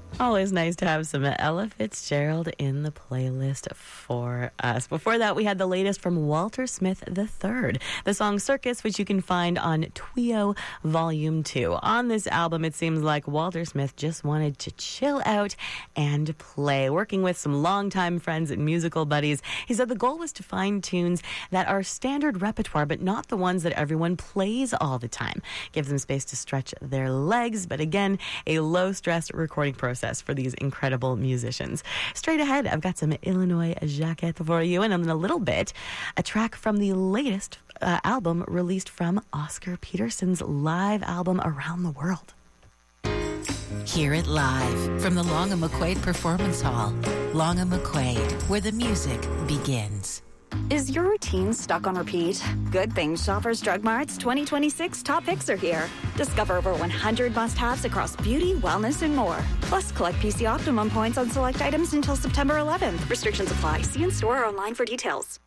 Always nice to have some Ella Fitzgerald in the playlist for us. Before that, we had the latest from Walter Smith III, the song Circus, which you can find on Twio Volume 2. On this album, it seems like Walter Smith just wanted to chill out and play. Working with some longtime friends and musical buddies, he said the goal was to find tunes that are standard repertoire, but not the ones that everyone plays all the time. Give them space to stretch their legs, but again, a low-stress recording process for these incredible musicians. Straight ahead, I've got some Illinois Jacquette for you, and in a little bit, a track from the latest album released from Oscar Peterson's live album Around the World. Hear it live from the Long & McQuaid Performance Hall. Long & McQuaid, where the music begins. Is your routine stuck on repeat? Good thing Shoppers Drug Mart's 2026 top picks are here. Discover over 100 must-haves across beauty, wellness, and more. Plus, collect PC Optimum points on select items until September 11th. Restrictions apply. See in-store or online for details.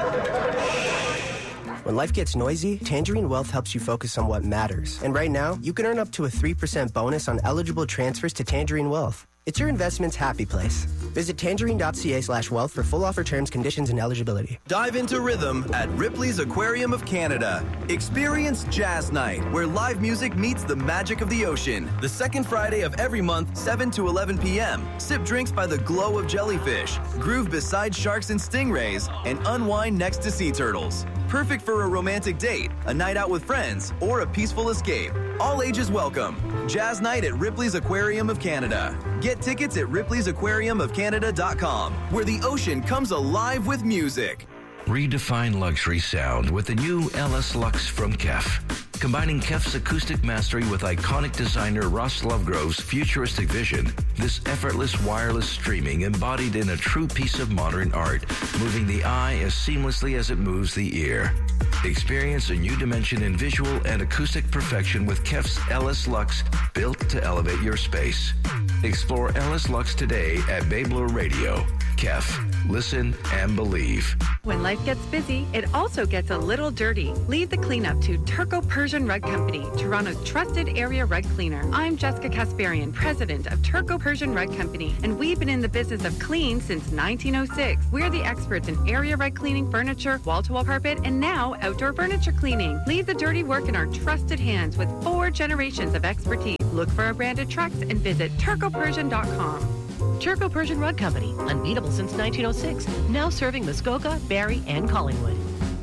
When life gets noisy, Tangerine Wealth helps you focus on what matters. And right now, you can earn up to a 3% bonus on eligible transfers to Tangerine Wealth. It's your investment's happy place. Visit tangerine.ca/wealth for full offer terms, conditions, and eligibility. Dive into rhythm at Ripley's Aquarium of Canada. Experience Jazz Night, where live music meets the magic of the ocean. The second Friday of every month, 7 to 11 p.m. Sip drinks by the glow of jellyfish, groove beside sharks and stingrays, and unwind next to sea turtles. Perfect for a romantic date, a night out with friends, or a peaceful escape. All ages welcome. Jazz Night at Ripley's Aquarium of Canada. Get tickets at ripleysAquariumofCanada.com, where the ocean comes alive with music. Redefine luxury sound with the new LS Lux from KEF. Combining KEF's acoustic mastery with iconic designer Ross Lovegrove's futuristic vision, this effortless wireless streaming embodied in a true piece of modern art, moving the eye as seamlessly as it moves the ear. Experience a new dimension in visual and acoustic perfection with KEF's LS Lux, built to elevate your space. Explore LS Lux today at Babler Radio. KEF. Listen and believe. When life gets busy, it also gets a little dirty. Leave the cleanup to Turco Persian Rug Company, Toronto's trusted area rug cleaner. I'm Jessica Kasparian, president of Turco Persian Rug Company, and we've been in the business of clean since 1906. We're the experts in area rug cleaning, furniture, wall-to-wall carpet, and now outdoor furniture cleaning. Leave the dirty work in our trusted hands with 4 generations of expertise. Look for our branded trucks and visit turcopersian.com. Turco Persian Rug Company, unbeatable since 1906, now serving Muskoka, Barrie, and Collingwood.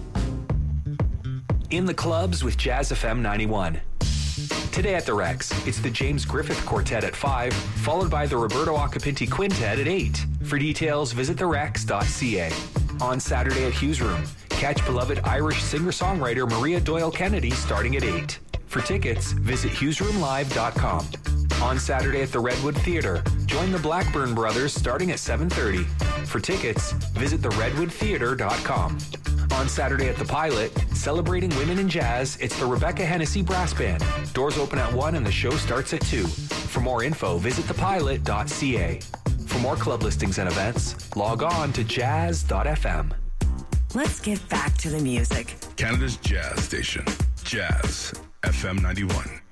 In the clubs with Jazz FM 91. Today at the Rex, it's the James Griffith Quartet at 5, followed by the Roberto Acapinti Quintet at 8. For details, visit therex.ca. On Saturday at Hughes Room, catch beloved Irish singer-songwriter Maria Doyle Kennedy starting at 8. For tickets, visit hughesroomlive.com. On Saturday at the Redwood Theatre, join the Blackburn Brothers starting at 7:30. For tickets, visit theredwoodtheatre.com. On Saturday at the Pilot, celebrating women in jazz, it's the Rebecca Hennessy Brass Band. Doors open at 1 and the show starts at 2. For more info, visit thepilot.ca. For more club listings and events, log on to jazz.fm. Let's get back to the music. Canada's jazz station, Jazz FM 91.